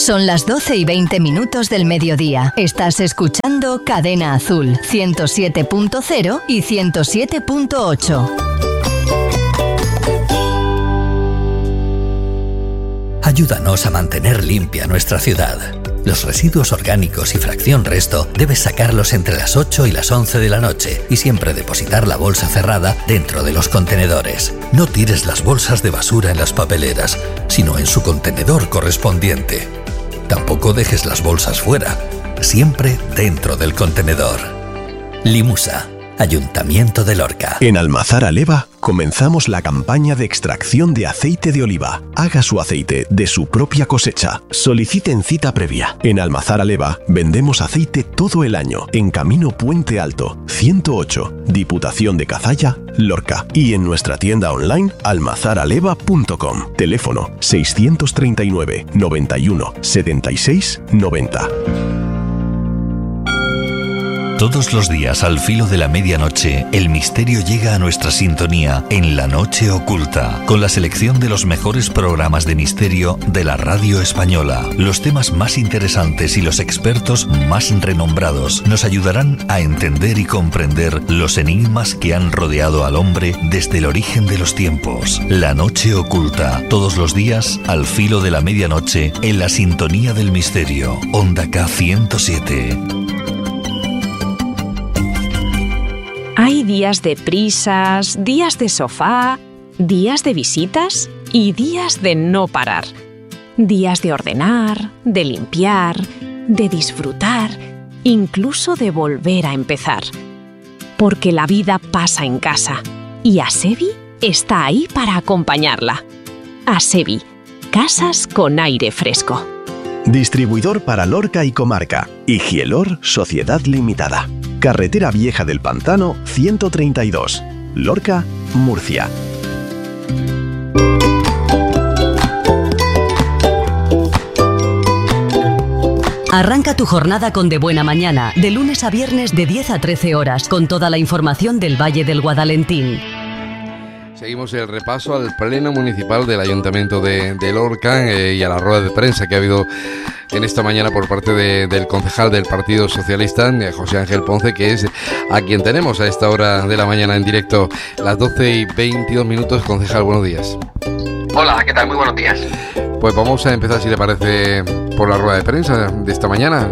Son las 12:20 del mediodía. Estás escuchando Cadena Azul, 107.0 y 107.8. Ayúdanos a mantener limpia nuestra ciudad. Los residuos orgánicos y fracción resto debes sacarlos entre las 8 y las 11 de la noche y siempre depositar la bolsa cerrada dentro de los contenedores. No tires las bolsas de basura en las papeleras, sino en su contenedor correspondiente. Tampoco dejes las bolsas fuera, siempre dentro del contenedor. Limusa, Ayuntamiento de Lorca. En Almazara Leva comenzamos la campaña de extracción de aceite de oliva. Haga su aceite de su propia cosecha. Soliciten cita previa. En Almazara Leva vendemos aceite todo el año en Camino Puente Alto, 108, Diputación de Cazalla, Lorca. Y en nuestra tienda online almazaraleva.com. Teléfono 639 91 76 90. Todos los días al filo de la medianoche, el misterio llega a nuestra sintonía en La Noche Oculta, con la selección de los mejores programas de misterio de la radio española. Los temas más interesantes y los expertos más renombrados nos ayudarán a entender y comprender los enigmas que han rodeado al hombre desde el origen de los tiempos. La Noche Oculta, todos los días al filo de la medianoche, en la sintonía del misterio. Onda K 107. Hay días de prisas, días de sofá, días de visitas y días de no parar. Días de ordenar, de limpiar, de disfrutar, incluso de volver a empezar. Porque la vida pasa en casa y Asevi está ahí para acompañarla. Asevi, casas con aire fresco. Distribuidor para Lorca y comarca. Higielor Sociedad Limitada. Carretera Vieja del Pantano 132. Lorca, Murcia. Arranca tu jornada con De Buena Mañana, de lunes a viernes de 10 a 13 horas, con toda la información del Valle del Guadalentín. Seguimos el repaso al pleno municipal del Ayuntamiento de Lorca y a la rueda de prensa que ha habido en esta mañana por parte del concejal del Partido Socialista, José Ángel Ponce, que es a quien tenemos a esta hora de la mañana en directo, las 12:22. Concejal, buenos días. Hola, ¿qué tal? Muy buenos días. Pues vamos a empezar, si le parece, por la rueda de prensa de esta mañana.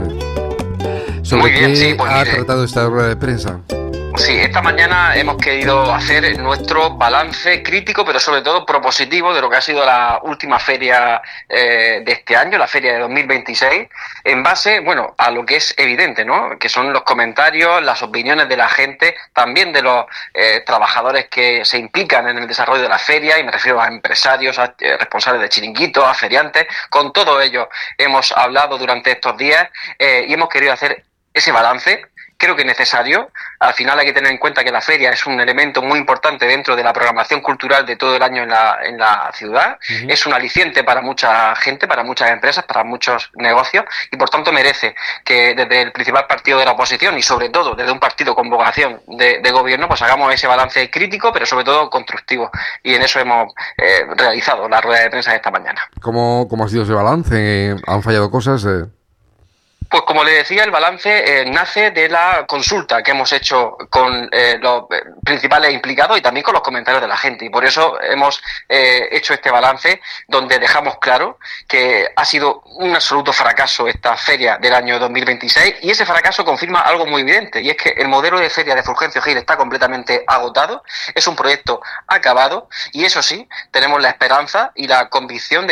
¿Sobre Muy bien, qué sí, pues ha mire. tratado esta rueda de prensa? Sí, esta mañana hemos querido hacer nuestro balance crítico, pero sobre todo propositivo de lo que ha sido la última feria de este año, la feria de 2026, en base, bueno, a lo que es evidente, ¿no? Que son los comentarios, las opiniones de la gente, también de los trabajadores que se implican en el desarrollo de la feria, y me refiero a empresarios, a responsables de chiringuitos, a feriantes. Con todo ello hemos hablado durante estos días y hemos querido hacer ese balance. Creo que es necesario. Al final hay que tener en cuenta que la feria es un elemento muy importante dentro de la programación cultural de todo el año en la ciudad. Uh-huh. Es un aliciente para mucha gente, para muchas empresas, para muchos negocios, y por tanto merece que desde el principal partido de la oposición y sobre todo desde un partido con vocación de gobierno, pues hagamos ese balance crítico, pero sobre todo constructivo. Y en eso hemos realizado la rueda de prensa de esta mañana. ¿Cómo ha sido ese balance? ¿Han fallado cosas? Pues como le decía, el balance nace de la consulta que hemos hecho con los principales implicados y también con los comentarios de la gente. Y por eso hemos hecho este balance donde dejamos claro que ha sido un absoluto fracaso esta feria del año 2026, y ese fracaso confirma algo muy evidente, y es que el modelo de feria de Fulgencio Gil está completamente agotado, es un proyecto acabado, y eso sí, tenemos la esperanza y la convicción de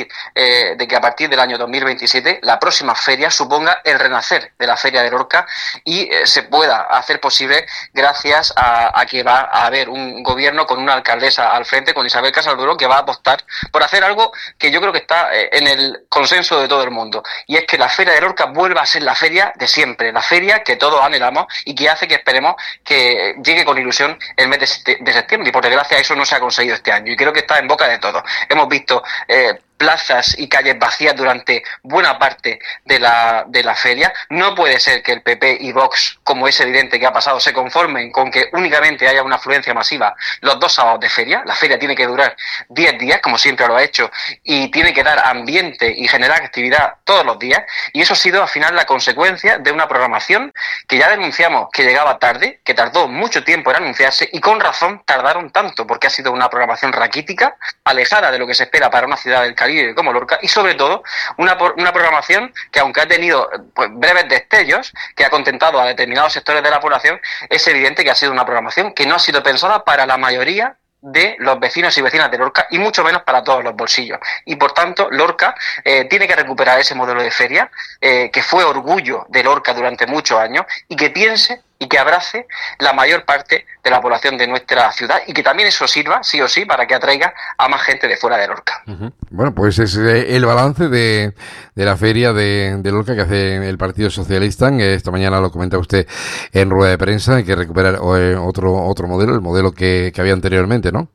que a partir del año 2027 la próxima feria suponga el renacer de la Feria de Lorca y se pueda hacer posible gracias a que va a haber un gobierno con una alcaldesa al frente, con Isabel Casal Durón, que va a apostar por hacer algo que yo creo que está en el consenso de todo el mundo, y es que la Feria de Lorca vuelva a ser la feria de siempre, la feria que todos anhelamos y que hace que esperemos que llegue con ilusión el mes de septiembre, y por desgracia eso no se ha conseguido este año, y creo que está en boca de todos. Hemos visto plazas y calles vacías durante buena parte de la feria. No puede ser que el PP y Vox, como es evidente que ha pasado, se conformen con que únicamente haya una afluencia masiva los 2 sábados de feria. La feria tiene que durar 10 días, como siempre lo ha hecho, y tiene que dar ambiente y generar actividad todos los días, y eso ha sido al final la consecuencia de una programación que ya denunciamos que llegaba tarde, que tardó mucho tiempo en anunciarse, y con razón tardaron tanto, porque ha sido una programación raquítica, alejada de lo que se espera para una ciudad del Caribe como Lorca, y sobre todo una programación que, aunque ha tenido pues breves destellos, que ha contentado a determinados sectores de la población, es evidente que ha sido una programación que no ha sido pensada para la mayoría de los vecinos y vecinas de Lorca, y mucho menos para todos los bolsillos. Y por tanto, Lorca tiene que recuperar ese modelo de feria que fue orgullo de Lorca durante muchos años, y que piense y que abrace la mayor parte de la población de nuestra ciudad, y que también eso sirva, sí o sí, para que atraiga a más gente de fuera de Lorca. Bueno, pues es el balance de la feria de Lorca que hace el Partido Socialista. Esta mañana lo comenta usted en rueda de prensa, hay que recuperar otro modelo, el modelo que había anteriormente, ¿no?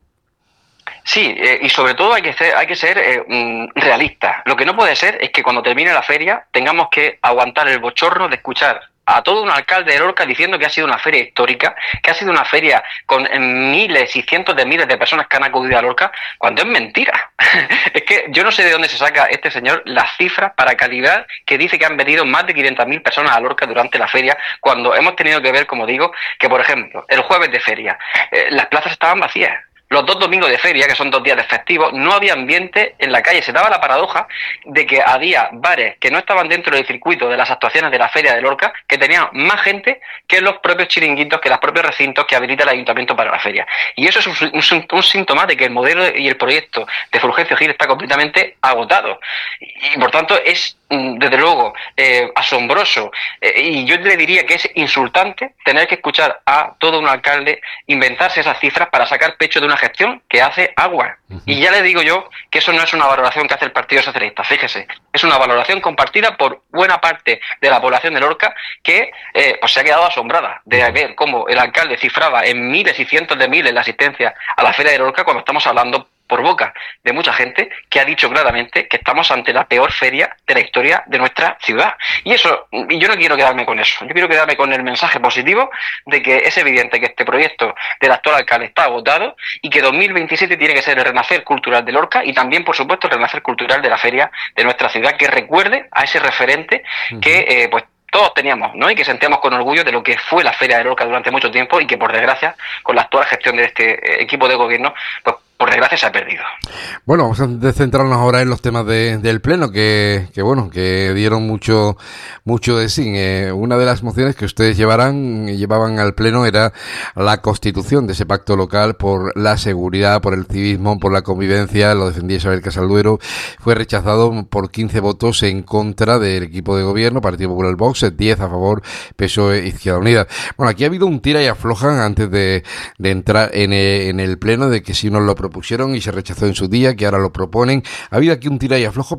Sí, y sobre todo hay que ser realistas. Lo que no puede ser es que cuando termine la feria tengamos que aguantar el bochorno de escuchar a todo un alcalde de Lorca diciendo que ha sido una feria histórica, que ha sido una feria con miles y cientos de miles de personas que han acudido a Lorca, cuando es mentira. Es que yo no sé de dónde se saca este señor las cifras para calibrar que dice que han venido más de 500.000 personas a Lorca durante la feria, cuando hemos tenido que ver, como digo, que por ejemplo, el jueves de feria, las plazas estaban vacías. Los 2 domingos de feria, que son 2 días de festivo, no había ambiente en la calle. Se daba la paradoja de que había bares que no estaban dentro del circuito de las actuaciones de la feria de Lorca, que tenían más gente que los propios chiringuitos, que los propios recintos que habilita el ayuntamiento para la feria. Y eso es un síntoma de que el modelo y el proyecto de Fulgencio Gil está completamente agotado. Y por tanto es, desde luego, asombroso. Y yo le diría que es insultante tener que escuchar a todo un alcalde inventarse esas cifras para sacar pecho de una gestión que hace agua. Y ya le digo yo que eso no es una valoración que hace el Partido Socialista, fíjese, es una valoración compartida por buena parte de la población de Lorca, que pues se ha quedado asombrada de ver cómo el alcalde cifraba en miles y cientos de miles la asistencia a la feria de Lorca, cuando estamos hablando por boca de mucha gente que ha dicho claramente que estamos ante la peor feria de la historia de nuestra ciudad. Y yo no quiero quedarme con eso, yo quiero quedarme con el mensaje positivo de que es evidente que este proyecto del actual alcalde está agotado, y que 2027 tiene que ser el renacer cultural de Lorca, y también, por supuesto, el renacer cultural de la feria de nuestra ciudad, que recuerde a ese referente que pues todos teníamos, ¿no? Y que sentíamos con orgullo de lo que fue la feria de Lorca durante mucho tiempo, y que, por desgracia, con la actual gestión de este equipo de gobierno, pues por desgracia se ha perdido. Bueno, vamos a centrarnos ahora en los temas del Pleno, que dieron mucho de sí. Una de las mociones que ustedes llevaban al Pleno era la constitución de ese pacto local por la seguridad, por el civismo, por la convivencia. Lo defendía Isabel Casalduero. Fue rechazado por 15 votos en contra del equipo de gobierno, Partido Popular, Vox, 10 a favor, PSOE, Izquierda Unida. Bueno, aquí ha habido un tira y afloja antes de entrar en el Pleno, de que si uno lo propusieron y se rechazó en su día, que ahora lo proponen. Ha habido aquí un tira y aflojo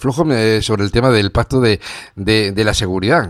sobre el tema del pacto de la seguridad.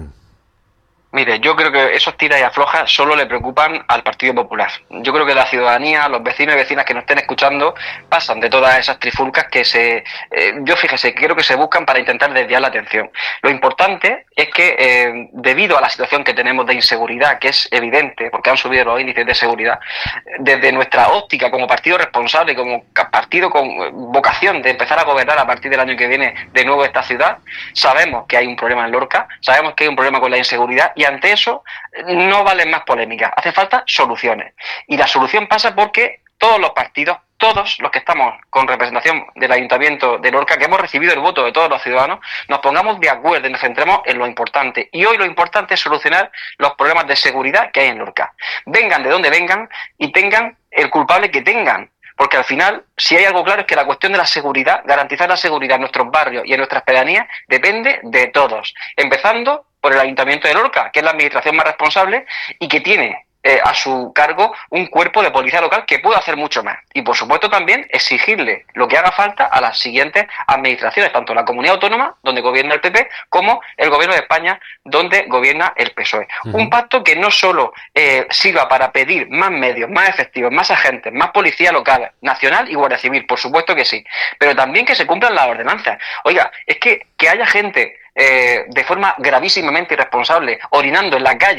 Mire, yo creo que esos tiras y aflojas solo le preocupan al Partido Popular. Yo creo que la ciudadanía, los vecinos y vecinas que nos estén escuchando, pasan de todas esas trifulcas que yo fíjese, creo que se buscan para intentar desviar la atención. Lo importante es que, debido a la situación que tenemos de inseguridad, que es evidente, porque han subido los índices de seguridad, desde nuestra óptica como partido responsable, como partido con vocación de empezar a gobernar a partir del año que viene de nuevo esta ciudad, sabemos que hay un problema en Lorca, sabemos que hay un problema con la inseguridad, y ante eso no valen más polémicas, hace falta soluciones. Y la solución pasa porque todos los partidos, todos los que estamos con representación del Ayuntamiento de Lorca, que hemos recibido el voto de todos los ciudadanos, nos pongamos de acuerdo y nos centremos en lo importante. Y hoy lo importante es solucionar los problemas de seguridad que hay en Lorca. Vengan de donde vengan y tengan el culpable que tengan. Porque al final, si hay algo claro, es que la cuestión de la seguridad, garantizar la seguridad en nuestros barrios y en nuestras pedanías, depende de todos. Empezando por el Ayuntamiento de Lorca, que es la administración más responsable y que tiene a su cargo un cuerpo de policía local que puede hacer mucho más. Y por supuesto también exigirle lo que haga falta a las siguientes administraciones, tanto la comunidad autónoma, donde gobierna el PP, como el gobierno de España, donde gobierna el PSOE. Un pacto que no solo sirva para pedir más medios, más efectivos, más agentes, más policía local, nacional y guardia civil, por supuesto que sí, pero también que se cumplan las ordenanzas. Oiga, es que haya gente de forma gravísimamente irresponsable orinando en la calle,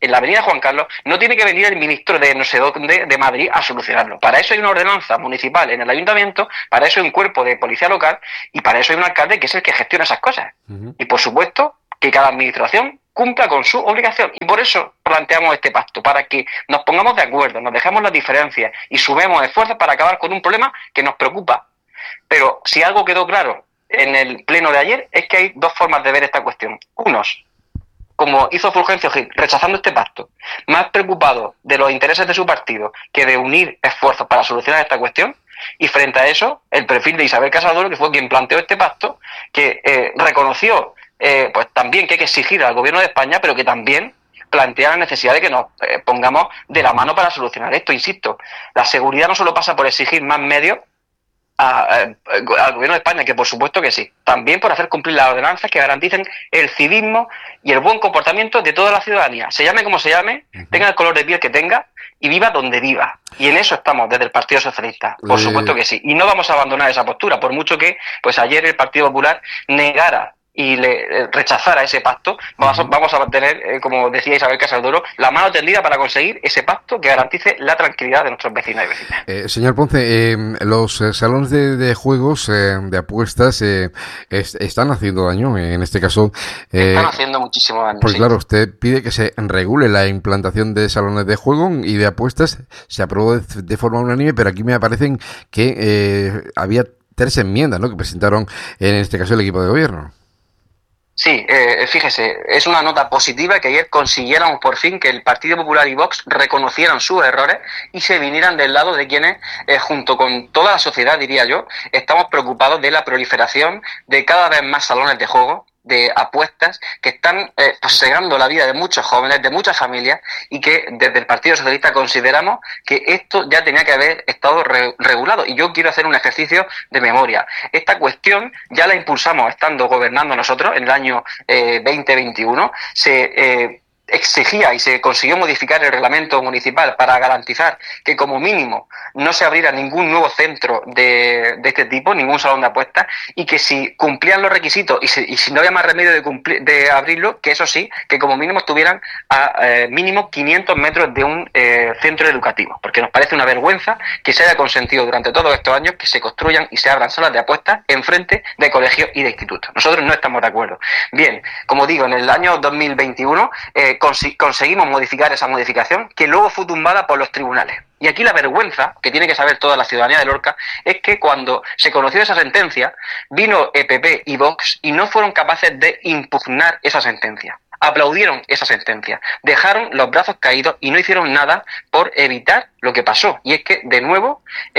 en la avenida Juan Carlos, no tiene que venir el ministro de no sé dónde, de Madrid, a solucionarlo. Para eso hay una ordenanza municipal en el ayuntamiento, para eso hay un cuerpo de policía local y para eso hay un alcalde que es el que gestiona esas cosas. Y por supuesto que cada administración cumpla con su obligación. Y por eso planteamos este pacto, para que nos pongamos de acuerdo, nos dejemos las diferencias y sumemos esfuerzos para acabar con un problema que nos preocupa. Pero si algo quedó claro en el pleno de ayer es que hay dos formas de ver esta cuestión. Unos, como hizo Fulgencio Gil, rechazando este pacto, más preocupados de los intereses de su partido que de unir esfuerzos para solucionar esta cuestión, y frente a eso, el perfil de Isabel Casal Doro, que fue quien planteó este pacto, que reconoció pues también que hay que exigir al gobierno de España, pero que también plantea la necesidad de que nos pongamos de la mano para solucionar esto. Insisto, la seguridad no solo pasa por exigir más medios al gobierno de España, que por supuesto que sí, también por hacer cumplir las ordenanzas que garanticen el civismo y el buen comportamiento de toda la ciudadanía, se llame como se llame, tenga el color de piel que tenga y viva donde viva. Y en eso estamos desde el Partido Socialista, por supuesto que sí, y no vamos a abandonar esa postura, por mucho que pues ayer el Partido Popular negara y le rechazara ese pacto. Vamos a tener, como decía Isabel Casal Doro, la mano tendida para conseguir ese pacto que garantice la tranquilidad de nuestros vecinos y vecinas. Señor Ponce, los salones de juegos, de apuestas, están haciendo daño, en este caso. Están haciendo muchísimo daño. Pues sí. Claro, usted pide que se regule la implantación de salones de juego y de apuestas. Se aprobó de forma unánime, pero aquí me aparecen que había 3 enmiendas, ¿no?, que presentaron en este caso el equipo de gobierno. Sí, fíjese, es una nota positiva que ayer consiguiéramos por fin que el Partido Popular y Vox reconocieran sus errores y se vinieran del lado de quienes, junto con toda la sociedad, diría yo, estamos preocupados de la proliferación de cada vez más salones de juego, de apuestas que están segando la vida de muchos jóvenes, de muchas familias, y que desde el Partido Socialista consideramos que esto ya tenía que haber estado regulado. Y yo quiero hacer un ejercicio de memoria. Esta cuestión ya la impulsamos estando gobernando nosotros en el año 2021. Se exigía y se consiguió modificar el reglamento municipal para garantizar que como mínimo no se abriera ningún nuevo centro de este tipo, ningún salón de apuestas, y que si cumplían los requisitos y si no había más remedio de abrirlo, que eso sí, que como mínimo estuvieran a mínimo 500 metros de un centro educativo, porque nos parece una vergüenza que se haya consentido durante todos estos años que se construyan y se abran salas de apuestas enfrente de colegios y de institutos. Nosotros no estamos de acuerdo. Bien, como digo, en el año 2021 conseguimos modificar esa modificación que luego fue tumbada por los tribunales. Y aquí la vergüenza que tiene que saber toda la ciudadanía de Lorca es que cuando se conoció esa sentencia vino PP y Vox y no fueron capaces de impugnar esa sentencia. Aplaudieron esa sentencia, dejaron los brazos caídos y no hicieron nada por evitar lo que pasó. Y es que de nuevo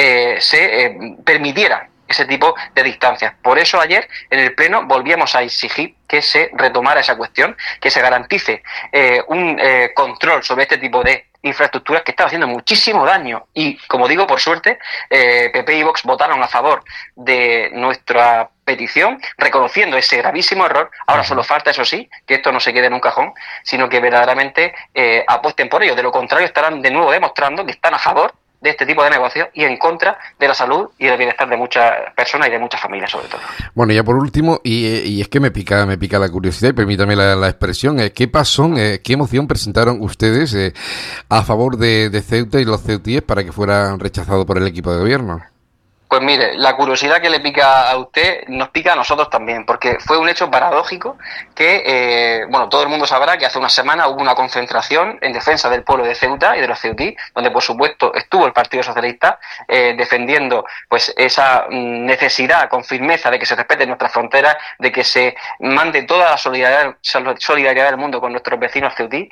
se permitiera ese tipo de distancias. Por eso ayer en el Pleno volvíamos a exigir que se retomara esa cuestión, que se garantice un control sobre este tipo de infraestructuras que están haciendo muchísimo daño. Y, como digo, por suerte, PP y Vox votaron a favor de nuestra petición, reconociendo ese gravísimo error. Ahora solo falta, eso sí, que esto no se quede en un cajón, sino que verdaderamente apuesten por ello. De lo contrario, estarán de nuevo demostrando que están a favor de este tipo de negocios y en contra de la salud y del bienestar de muchas personas y de muchas familias, sobre todo. Bueno, ya por último, y es que me pica la curiosidad, y permítame la expresión, ¿qué pasó, qué moción presentaron ustedes a favor de Ceuta y los ceutíes para que fuera rechazado por el equipo de gobierno? Pues mire, la curiosidad que le pica a usted nos pica a nosotros también, porque fue un hecho paradójico que, todo el mundo sabrá que hace una semana hubo una concentración en defensa del pueblo de Ceuta y de los ceutíes, donde por supuesto estuvo el Partido Socialista defendiendo pues esa necesidad con firmeza de que se respeten nuestras fronteras, de que se mande toda la solidaridad del mundo con nuestros vecinos ceutíes.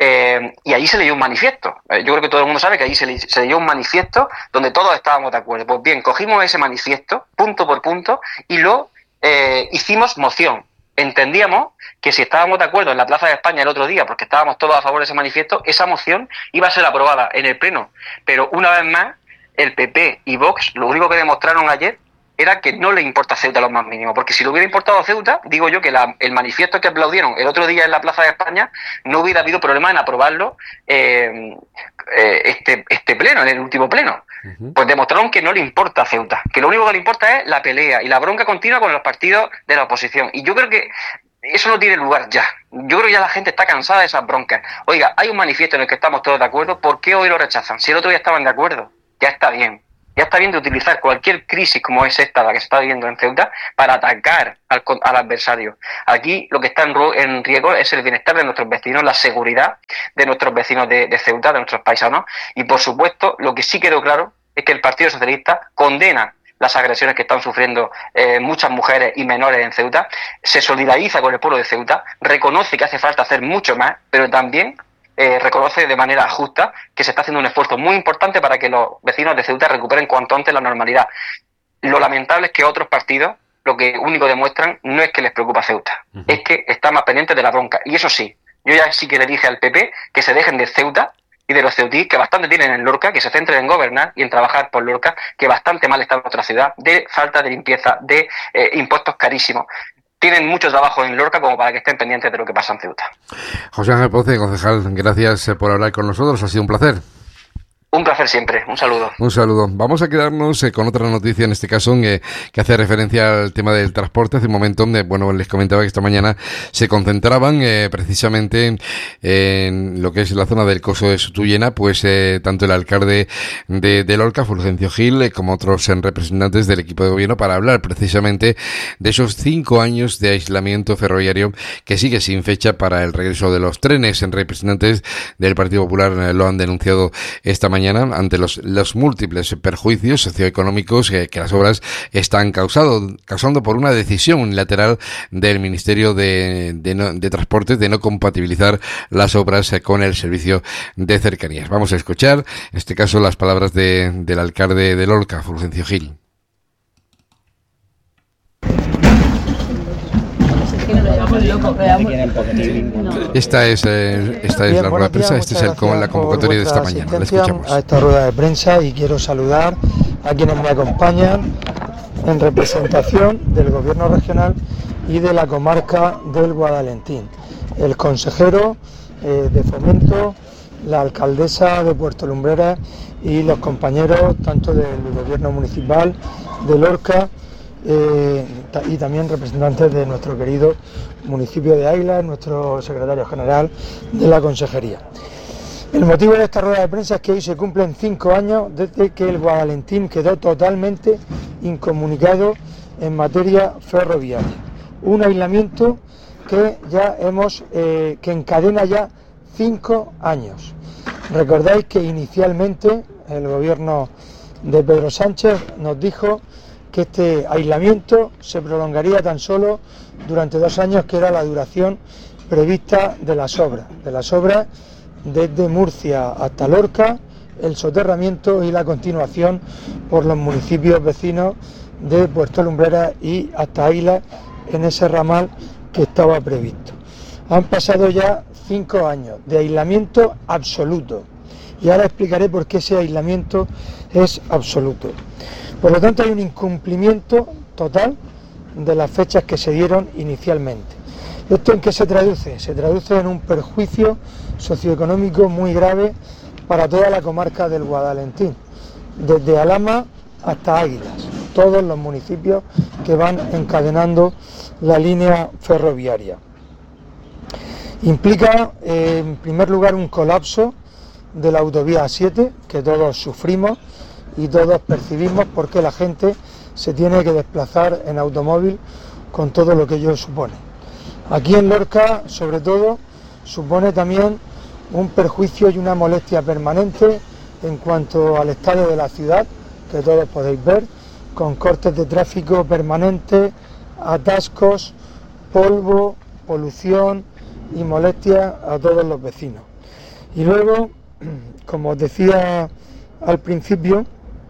Y allí se leyó un manifiesto. Yo creo que todo el mundo sabe que allí se leyó un manifiesto donde todos estábamos de acuerdo. Pues bien, cogimos ese manifiesto punto por punto y lo hicimos moción. Entendíamos que si estábamos de acuerdo en la Plaza de España el otro día, porque estábamos todos a favor de ese manifiesto, esa moción iba a ser aprobada en el Pleno. Pero una vez más, el PP y Vox lo único que demostraron ayer era que no le importa a Ceuta lo más mínimo, porque si le hubiera importado a Ceuta, digo yo que el manifiesto que aplaudieron el otro día en la Plaza de España no hubiera habido problema en aprobarlo este pleno, en el último pleno. Pues demostraron que no le importa a Ceuta, que lo único que le importa es la pelea y la bronca continua con los partidos de la oposición. Y yo creo que eso no tiene lugar ya. Yo creo que ya la gente está cansada de esas broncas. Oiga, hay un manifiesto en el que estamos todos de acuerdo, ¿por qué hoy lo rechazan? Si el otro día estaban de acuerdo, ya está bien. Ya está bien de utilizar cualquier crisis como es esta, la que se está viviendo en Ceuta, para atacar al adversario. Aquí lo que está en riesgo es el bienestar de nuestros vecinos, la seguridad de nuestros vecinos de Ceuta, de nuestros paisanos, y por supuesto, lo que sí quedó claro es que el Partido Socialista condena las agresiones que están sufriendo muchas mujeres y menores en Ceuta, se solidariza con el pueblo de Ceuta, reconoce que hace falta hacer mucho más, pero también reconoce de manera justa que se está haciendo un esfuerzo muy importante para que los vecinos de Ceuta recuperen cuanto antes la normalidad. Lo lamentable es que otros partidos lo que único demuestran no es que les preocupa Ceuta, es que están más pendientes de la bronca. Y eso sí, yo ya sí que le dije al PP que se dejen de Ceuta y de los ceutíes, que bastante tienen en Lorca, que se centren en gobernar y en trabajar por Lorca, que bastante mal está nuestra ciudad, de falta de limpieza, de impuestos carísimos. Tienen mucho trabajo en Lorca como para que estén pendientes de lo que pasa en Ceuta. José Ángel Ponce, concejal, gracias por hablar con nosotros, ha sido un placer. Un placer siempre, un saludo. Un saludo. Vamos a quedarnos con otra noticia, en este caso, que hace referencia al tema del transporte. Hace un momento, les comentaba que esta mañana se concentraban precisamente en lo que es la zona del Coso de Sutuyena, pues tanto el alcalde de Lorca, Fulgencio Gil, como otros representantes del equipo de gobierno, para hablar precisamente de esos 5 años de aislamiento ferroviario que sigue sin fecha para el regreso de los trenes. Representantes del Partido Popular lo han denunciado esta mañana ante los múltiples perjuicios socioeconómicos que las obras están causando por una decisión unilateral del Ministerio de Transportes de no compatibilizar las obras con el servicio de cercanías. Vamos a escuchar, en este caso, las palabras del alcalde de Lorca, Fulgencio Gil. Esta es la rueda de prensa, este es la convocatoria de esta mañana. La escuchamos. A esta rueda de prensa, y quiero saludar a quienes me acompañan en representación del Gobierno regional y de la comarca del Guadalentín. El consejero de Fomento, la alcaldesa de Puerto Lumbreras y los compañeros tanto del Gobierno municipal de Lorca y también representantes de nuestro querido municipio de Águilas, nuestro secretario general de la consejería. El motivo de esta rueda de prensa es que hoy se cumplen 5 años desde que el Guadalentín quedó totalmente incomunicado en materia ferroviaria. Un aislamiento que que encadena ya 5 años. Recordáis que inicialmente el gobierno de Pedro Sánchez nos dijo que este aislamiento se prolongaría tan solo durante 2 años, que era la duración prevista de las obras desde Murcia hasta Lorca, el soterramiento y la continuación por los municipios vecinos de Puerto Lumbreras y hasta Águilas en ese ramal que estaba previsto. Han pasado ya 5 años de aislamiento absoluto y ahora explicaré por qué ese aislamiento es absoluto. Por lo tanto, hay un incumplimiento total de las fechas que se dieron inicialmente. ¿Esto en qué se traduce? Se traduce en un perjuicio socioeconómico muy grave para toda la comarca del Guadalentín, desde Alhama hasta Águilas, todos los municipios que van encadenando la línea ferroviaria. Implica, en primer lugar, un colapso de la autovía A7, que todos sufrimos y todos percibimos, porque la gente se tiene que desplazar en automóvil con todo lo que ello supone. Aquí en Lorca, sobre todo, supone también un perjuicio y una molestia permanente en cuanto al estado de la ciudad, que todos podéis ver, con cortes de tráfico permanentes, atascos, polvo, polución y molestia a todos los vecinos. Y luego, como os decía al principio,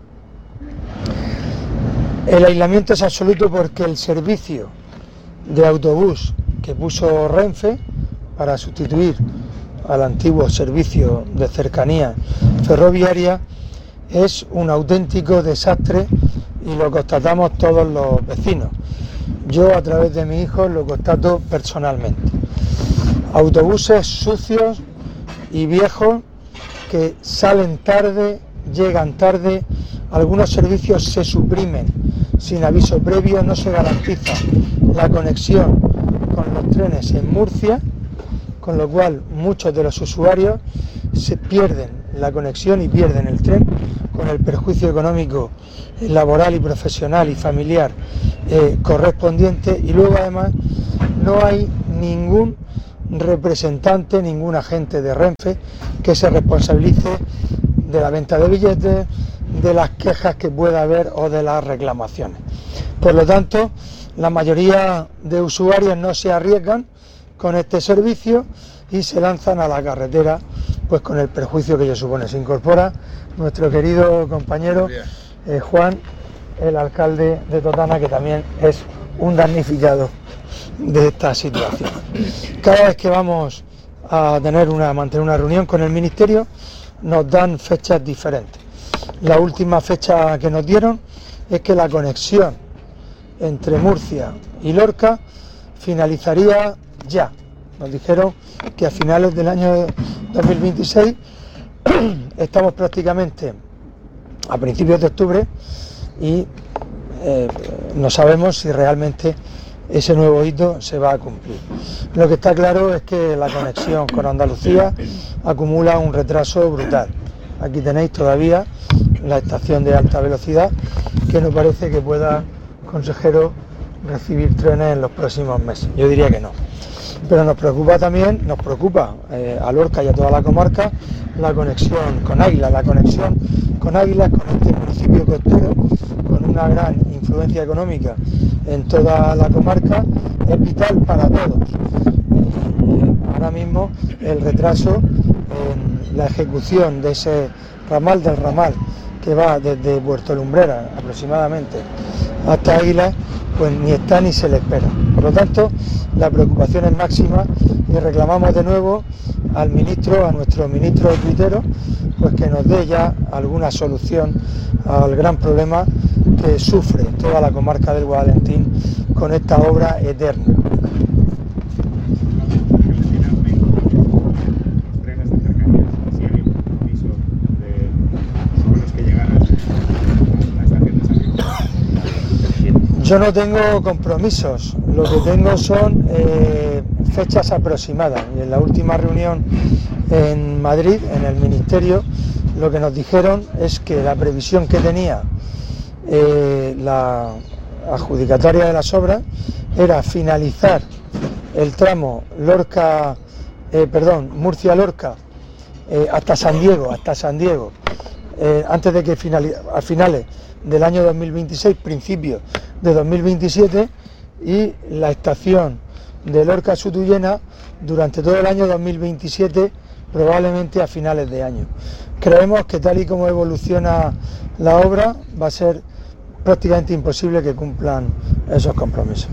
el aislamiento es absoluto porque el servicio de autobús que puso Renfe para sustituir al antiguo servicio de cercanía ferroviaria es un auténtico desastre y lo constatamos todos los vecinos. Yo, a través de mi hijo, lo constato personalmente. Autobuses sucios y viejos que salen tarde, llegan tarde, algunos servicios se suprimen sin aviso previo, no se garantiza la conexión con los trenes en Murcia, con lo cual muchos de los usuarios se pierden la conexión y pierden el tren, con el perjuicio económico, laboral y profesional y familiar correspondiente, y luego además no hay ningún representante, ningún agente de Renfe que se responsabilice de la venta de billetes, de las quejas que pueda haber o de las reclamaciones. Por lo tanto, la mayoría de usuarios no se arriesgan con este servicio y se lanzan a la carretera, pues con el perjuicio que ello supone. Se incorpora nuestro querido compañero Juan, el alcalde de Totana, que también es un damnificado de esta situación. Cada vez que vamos a mantener una reunión con el Ministerio, nos dan fechas diferentes. La última fecha que nos dieron es que la conexión entre Murcia y Lorca finalizaría ya. Nos dijeron que a finales del año 2026, estamos prácticamente a principios de octubre y no sabemos si realmente ese nuevo hito se va a cumplir. Lo que está claro es que la conexión con Andalucía acumula un retraso brutal. Aquí tenéis todavía la estación de alta velocidad, que no parece que pueda, consejero, recibir trenes en los próximos meses. Yo diría que no. Pero nos preocupa a Lorca y a toda la comarca la conexión con Águilas. La conexión con Águilas, con este municipio costero, con una gran influencia económica en toda la comarca, es vital para todos. Ahora mismo el retraso en la ejecución de ese ramal que va desde Puerto Lumbrera aproximadamente hasta Águilas, pues ni está ni se le espera. Por lo tanto, la preocupación es máxima y reclamamos de nuevo a nuestro ministro tuitero, pues que nos dé ya alguna solución al gran problema que sufre toda la comarca del Guadalentín con esta obra eterna. Yo no tengo compromisos, lo que tengo son fechas aproximadas. Y en la última reunión en Madrid, en el Ministerio, lo que nos dijeron es que la previsión que tenía la adjudicataria de las obras era finalizar el tramo Murcia-Lorca hasta San Diego, antes de que a finales del año 2026, principios de 2027, y la estación de Lorca-Sutuyena durante todo el año 2027, probablemente a finales de año. Creemos que tal y como evoluciona la obra va a ser prácticamente imposible que cumplan esos compromisos.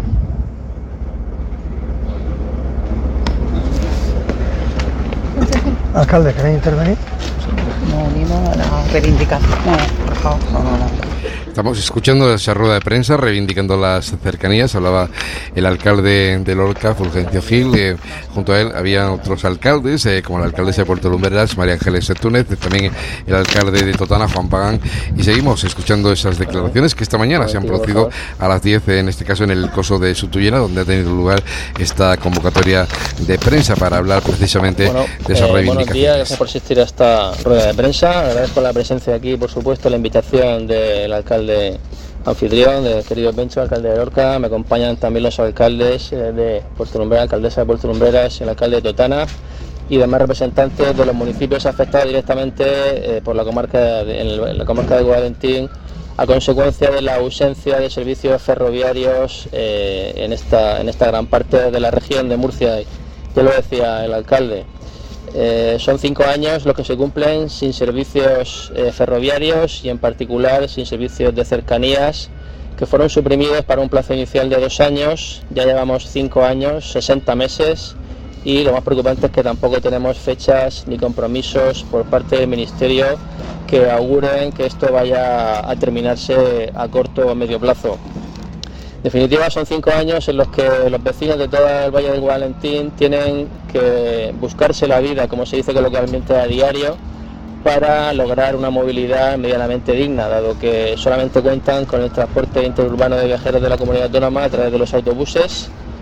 Alcalde, ¿queréis intervenir? No, unimos a la reivindicación. No, por favor. No. Estamos escuchando esa rueda de prensa reivindicando las cercanías. Hablaba el alcalde de Lorca, Fulgencio Gil. Junto a él había otros alcaldes, como la alcaldesa de Puerto Lumberas, María Ángeles Túnez, también el alcalde de Totana, Juan Pagán. Y seguimos escuchando esas declaraciones que esta mañana se han producido a las 10, en este caso en el coso de Sutuyena, donde ha tenido lugar esta convocatoria de prensa para hablar precisamente de esas reivindicaciones. Buenos días, gracias por asistir a esta rueda de prensa. Agradezco la presencia aquí, por supuesto, la invitación del alcalde anfitrión, del querido Pencho, alcalde de Lorca. Me acompañan también los alcaldes de Puerto Lumbrera, alcaldesa de Puerto Lumbreras y el alcalde de Totana, y demás representantes de los municipios afectados directamente por la comarca de Guadalentín, a consecuencia de la ausencia de servicios ferroviarios en esta gran parte de la región de Murcia. Ya lo decía el alcalde. Son 5 años los que se cumplen sin servicios ferroviarios y en particular sin servicios de cercanías, que fueron suprimidos para un plazo inicial de 2 años. Ya llevamos 5 años, 60 meses, y lo más preocupante es que tampoco tenemos fechas ni compromisos por parte del Ministerio que auguren que esto vaya a terminarse a corto o medio plazo. En definitiva, son 5 años en los que los vecinos de todo el Valle del Guadalentín tienen que buscarse la vida, como se dice coloquialmente, a diario, para lograr una movilidad medianamente digna, dado que solamente cuentan con el transporte interurbano de viajeros de la comunidad autónoma a través de los autobuses,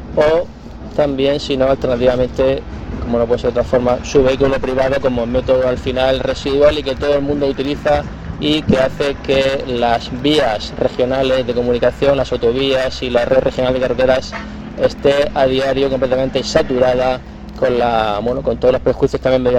o también, si no, alternativamente, como no puede ser de otra forma, su vehículo privado como método al final residual y que todo el mundo utiliza y que hace que las vías regionales de comunicación, las autovías y la red regional de carreteras esté a diario completamente saturada con todos los prejuicios también